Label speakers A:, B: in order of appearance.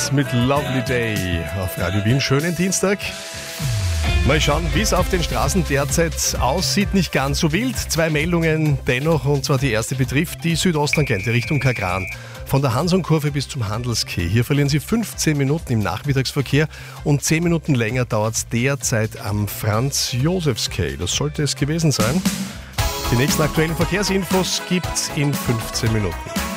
A: Mit Lovely Day auf Radio Wien. Schönen Dienstag. Mal schauen, wie es auf den Straßen derzeit aussieht. Nicht ganz so wild. 2 Meldungen dennoch, und zwar die erste betrifft die Südosttangente Richtung Kagran. Von der Hansonkurve bis zum Handelskeh. Hier verlieren Sie 15 Minuten im Nachmittagsverkehr und 10 Minuten länger dauert es derzeit am Franz-Josefs-Quai. Das sollte es gewesen sein. Die nächsten aktuellen Verkehrsinfos gibt's in 15 Minuten.